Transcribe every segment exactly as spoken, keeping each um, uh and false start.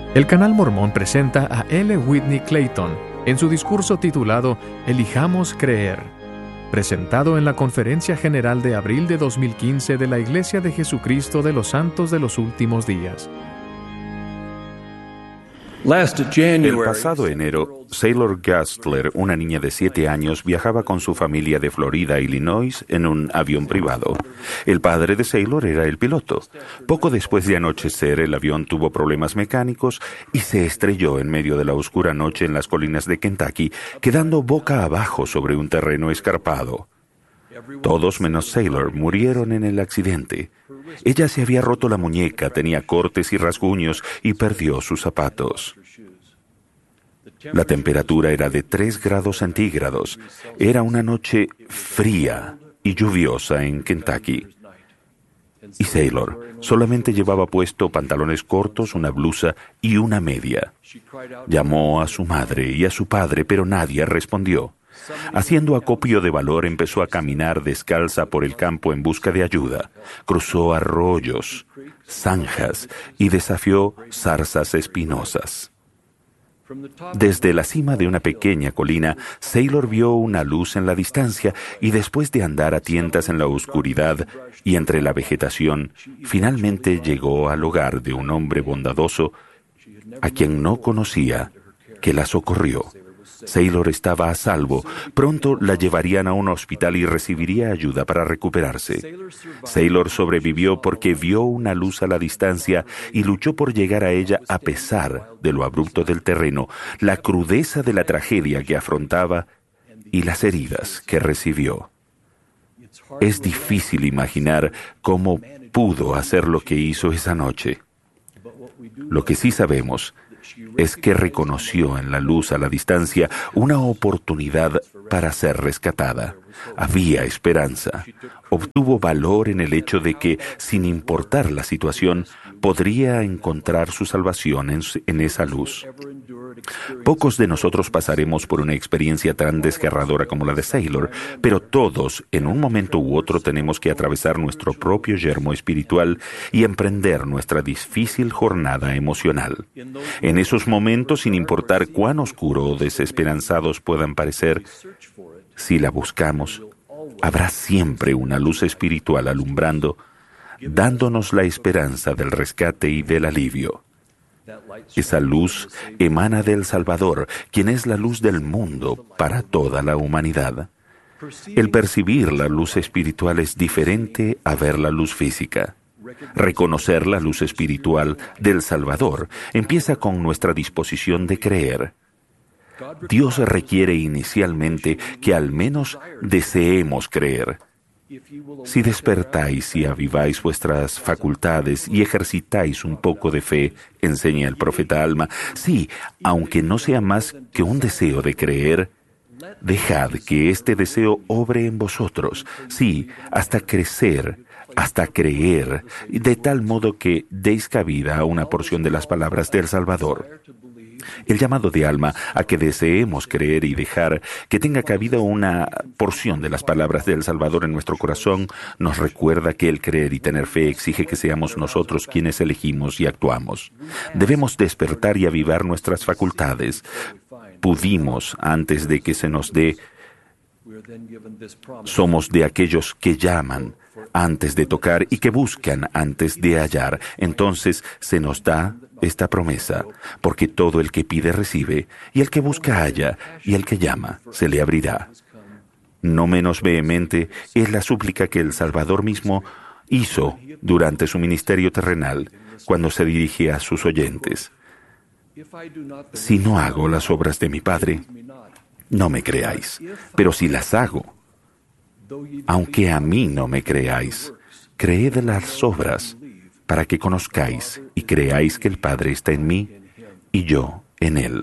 El canal Mormón presenta a L. Whitney Clayton en su discurso titulado Elijamos Creer, presentado en la Conferencia General de abril de dos mil quince de la Iglesia de Jesucristo de los Santos de los Últimos Días. El pasado enero, Sailor Gastler, una niña de siete años, viajaba con su familia de Florida a Illinois en un avión privado. El padre de Sailor era el piloto. Poco después de anochecer, el avión tuvo problemas mecánicos y se estrelló en medio de la oscura noche en las colinas de Kentucky, quedando boca abajo sobre un terreno escarpado. Todos menos Sailor murieron en el accidente. Ella se había roto la muñeca, tenía cortes y rasguños y perdió sus zapatos. La temperatura era de tres grados centígrados. Era una noche fría y lluviosa en Kentucky. Y Sailor solamente llevaba puesto pantalones cortos, una blusa y una media. Llamó a su madre y a su padre, pero nadie respondió. Haciendo acopio de valor, empezó a caminar descalza por el campo en busca de ayuda. Cruzó arroyos, zanjas y desafió zarzas espinosas. Desde la cima de una pequeña colina, Sailor vio una luz en la distancia y después de andar a tientas en la oscuridad y entre la vegetación, finalmente llegó al hogar de un hombre bondadoso a quien no conocía, que la socorrió. Sailor estaba a salvo. Pronto la llevarían a un hospital y recibiría ayuda para recuperarse. Sailor sobrevivió porque vio una luz a la distancia y luchó por llegar a ella a pesar de lo abrupto del terreno, la crudeza de la tragedia que afrontaba y las heridas que recibió. Es difícil imaginar cómo pudo hacer lo que hizo esa noche. Lo que sí sabemos es que reconoció en la luz a la distancia una oportunidad para ser rescatada. Había esperanza. Obtuvo valor en el hecho de que, sin importar la situación, podría encontrar su salvación en, en esa luz. Pocos de nosotros pasaremos por una experiencia tan desgarradora como la de Sailor, pero todos, en un momento u otro, tenemos que atravesar nuestro propio yermo espiritual y emprender nuestra difícil jornada emocional. En esos momentos, sin importar cuán oscuro o desesperanzados puedan parecer, si la buscamos, habrá siempre una luz espiritual alumbrando, dándonos la esperanza del rescate y del alivio. Esa luz emana del Salvador, quien es la luz del mundo para toda la humanidad. El percibir la luz espiritual es diferente a ver la luz física. Reconocer la luz espiritual del Salvador empieza con nuestra disposición de creer. Dios requiere inicialmente que al menos deseemos creer. Si despertáis y aviváis vuestras facultades y ejercitáis un poco de fe, enseña el profeta Alma, sí, aunque no sea más que un deseo de creer, dejad que este deseo obre en vosotros, sí, hasta crecer, hasta creer, de tal modo que deis cabida a una porción de las palabras del Salvador. El llamado de Alma a que deseemos creer y dejar que tenga cabida una porción de las palabras del Salvador en nuestro corazón nos recuerda que el creer y tener fe exige que seamos nosotros quienes elegimos y actuamos. Debemos despertar y avivar nuestras facultades. Pudimos antes de que se nos dé. Somos de aquellos que llaman antes de tocar y que buscan antes de hallar. Entonces se nos da esta promesa, porque todo el que pide recibe, y el que busca halla, y el que llama se le abrirá. No menos vehemente es la súplica que el Salvador mismo hizo durante su ministerio terrenal, cuando se dirigía a sus oyentes. Si no hago las obras de mi Padre, no me creáis, pero si las hago, aunque a mí no me creáis, creed las obras, para que conozcáis y creáis que el Padre está en mí y yo en Él.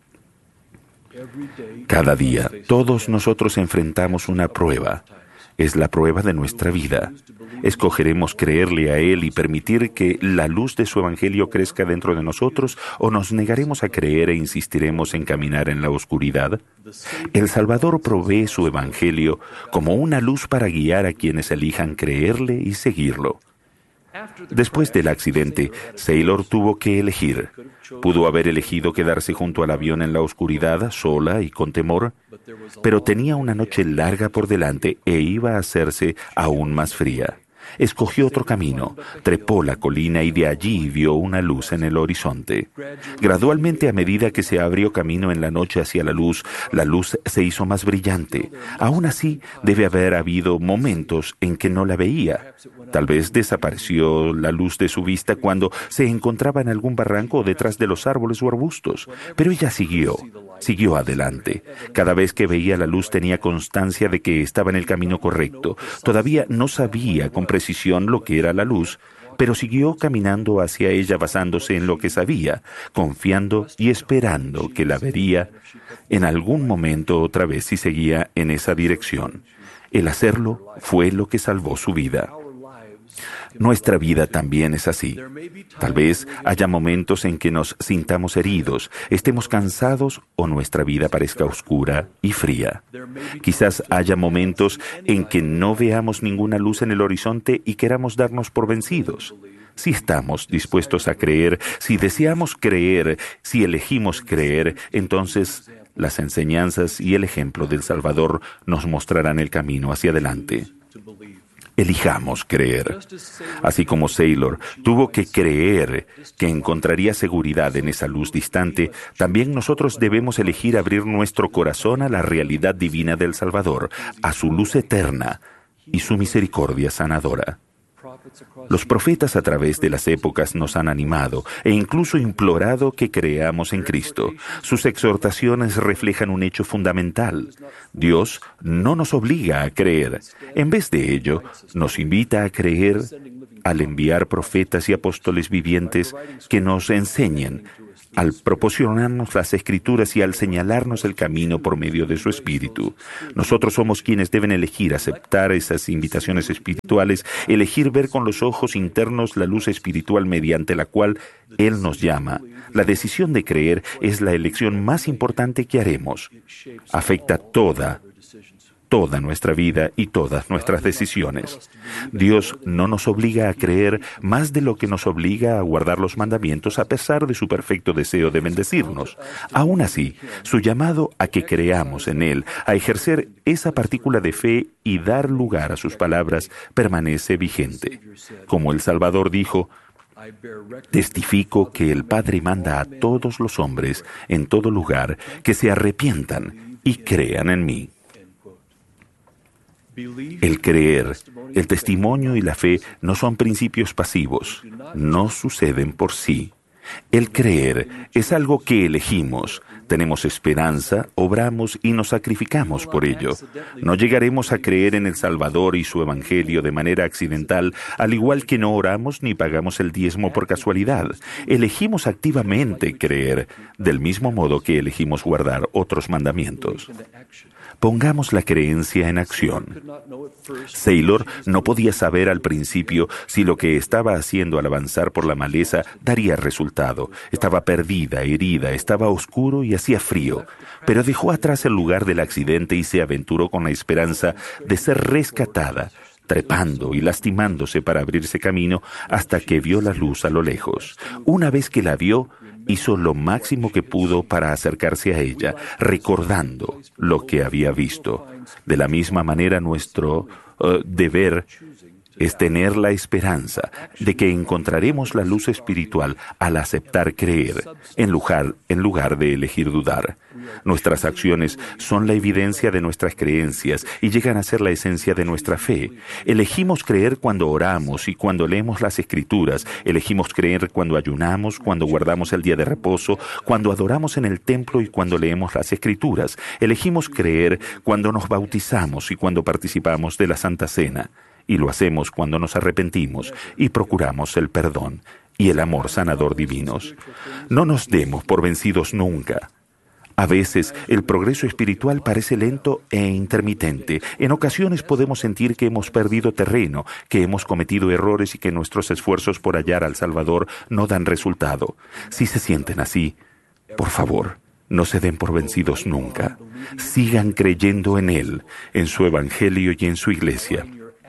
Cada día, todos nosotros enfrentamos una prueba. Es la prueba de nuestra vida. ¿Escogeremos creerle a Él y permitir que la luz de su Evangelio crezca dentro de nosotros, o nos negaremos a creer e insistiremos en caminar en la oscuridad? El Salvador provee su Evangelio como una luz para guiar a quienes elijan creerle y seguirlo. Después del accidente, Saylor tuvo que elegir. Pudo haber elegido quedarse junto al avión en la oscuridad, sola y con temor, pero tenía una noche larga por delante e iba a hacerse aún más fría. Escogió otro camino, trepó la colina y de allí vio una luz en el horizonte. Gradualmente, a medida que se abrió camino en la noche hacia la luz, la luz se hizo más brillante. Aún así, debe haber habido momentos en que no la veía. Tal vez desapareció la luz de su vista cuando se encontraba en algún barranco o detrás de los árboles o arbustos. Pero ella siguió, siguió adelante. Cada vez que veía la luz tenía constancia de que estaba en el camino correcto. Todavía no sabía con precisión lo que era la luz, pero siguió caminando hacia ella basándose en lo que sabía, confiando y esperando que la vería en algún momento otra vez si seguía en esa dirección. El hacerlo fue lo que salvó su vida. Nuestra vida también es así. Tal vez haya momentos en que nos sintamos heridos, estemos cansados o nuestra vida parezca oscura y fría. Quizás haya momentos en que no veamos ninguna luz en el horizonte y queramos darnos por vencidos. Si estamos dispuestos a creer, si deseamos creer, si elegimos creer, entonces las enseñanzas y el ejemplo del Salvador nos mostrarán el camino hacia adelante. Elijamos creer. Así como Saylor tuvo que creer que encontraría seguridad en esa luz distante, también nosotros debemos elegir abrir nuestro corazón a la realidad divina del Salvador, a su luz eterna y su misericordia sanadora. Los profetas a través de las épocas nos han animado e incluso implorado que creamos en Cristo. Sus exhortaciones reflejan un hecho fundamental. Dios no nos obliga a creer. En vez de ello, nos invita a creer al enviar profetas y apóstoles vivientes que nos enseñen, al proporcionarnos las Escrituras y al señalarnos el camino por medio de su Espíritu. Nosotros somos quienes deben elegir aceptar esas invitaciones espirituales, elegir ver con los ojos internos la luz espiritual mediante la cual Él nos llama. La decisión de creer es la elección más importante que haremos. Afecta toda toda nuestra vida y todas nuestras decisiones. Dios no nos obliga a creer más de lo que nos obliga a guardar los mandamientos a pesar de su perfecto deseo de bendecirnos. Aún así, su llamado a que creamos en Él, a ejercer esa partícula de fe y dar lugar a sus palabras, permanece vigente. Como el Salvador dijo: testifico que el Padre manda a todos los hombres en todo lugar que se arrepientan y crean en mí. El creer, el testimonio y la fe no son principios pasivos, no suceden por sí. El creer es algo que elegimos, tenemos esperanza, obramos y nos sacrificamos por ello. No llegaremos a creer en el Salvador y su Evangelio de manera accidental, al igual que no oramos ni pagamos el diezmo por casualidad. Elegimos activamente creer, del mismo modo que elegimos guardar otros mandamientos. Pongamos la creencia en acción. Saylor no podía saber al principio si lo que estaba haciendo al avanzar por la maleza daría resultado. Estaba perdida, herida, estaba oscuro y hacía frío. Pero dejó atrás el lugar del accidente y se aventuró con la esperanza de ser rescatada, trepando y lastimándose para abrirse camino hasta que vio la luz a lo lejos. Una vez que la vio, hizo lo máximo que pudo para acercarse a ella, recordando lo que había visto. De la misma manera, nuestro uh, deber es tener la esperanza de que encontraremos la luz espiritual al aceptar creer, en lugar, en lugar de elegir dudar. Nuestras acciones son la evidencia de nuestras creencias y llegan a ser la esencia de nuestra fe. Elegimos creer cuando oramos y cuando leemos las Escrituras. Elegimos creer cuando ayunamos, cuando guardamos el día de reposo, cuando adoramos en el templo y cuando leemos las Escrituras. Elegimos creer cuando nos bautizamos y cuando participamos de la Santa Cena. Y lo hacemos cuando nos arrepentimos y procuramos el perdón y el amor sanador divinos. No nos demos por vencidos nunca. A veces el progreso espiritual parece lento e intermitente. En ocasiones podemos sentir que hemos perdido terreno, que hemos cometido errores y que nuestros esfuerzos por hallar al Salvador no dan resultado. Si se sienten así, por favor, no se den por vencidos nunca. Sigan creyendo en Él, en su Evangelio y en su Iglesia.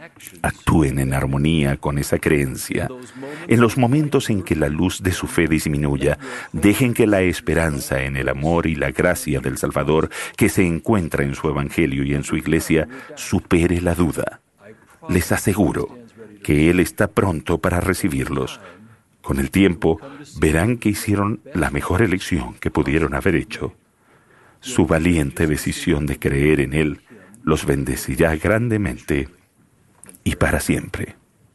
Actúen en armonía con esa creencia. En los momentos en que la luz de su fe disminuya, dejen que la esperanza en el amor y la gracia del Salvador que se encuentra en su Evangelio y en su Iglesia supere la duda. Les aseguro que Él está pronto para recibirlos. Con el tiempo, verán que hicieron la mejor elección que pudieron haber hecho. Su valiente decisión de creer en Él los bendecirá grandemente y para siempre.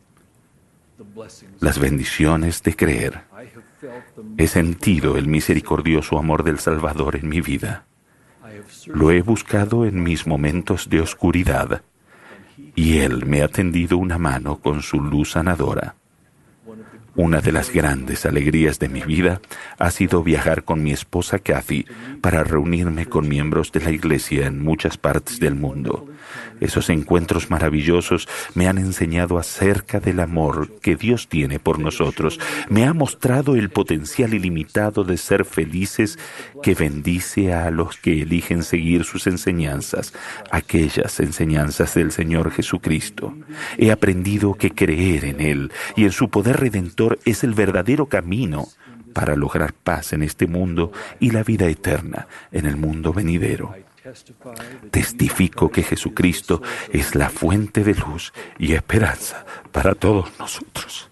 Las bendiciones de creer. He sentido el misericordioso amor del Salvador en mi vida. Lo he buscado en mis momentos de oscuridad y Él me ha tendido una mano con su luz sanadora. Una de las grandes alegrías de mi vida ha sido viajar con mi esposa Kathy para reunirme con miembros de la Iglesia en muchas partes del mundo. Esos encuentros maravillosos me han enseñado acerca del amor que Dios tiene por nosotros. Me ha mostrado el potencial ilimitado de ser felices que bendice a los que eligen seguir sus enseñanzas, aquellas enseñanzas del Señor Jesucristo. He aprendido que creer en Él y en su poder redentor es el verdadero camino para lograr paz en este mundo y la vida eterna en el mundo venidero. Testifico que Jesucristo es la fuente de luz y esperanza para todos nosotros.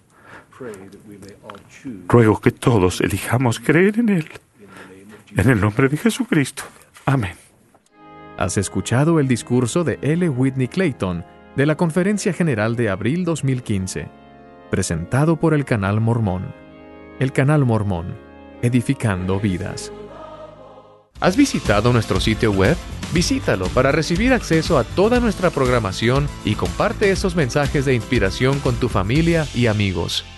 Ruego que todos elijamos creer en Él. En el nombre de Jesucristo. Amén. Has escuchado el discurso de L. Whitney Clayton de la Conferencia General de abril dos mil quince, presentado por el Canal Mormón. El Canal Mormón, edificando vidas. ¿Has visitado nuestro sitio web? Visítalo para recibir acceso a toda nuestra programación y comparte esos mensajes de inspiración con tu familia y amigos.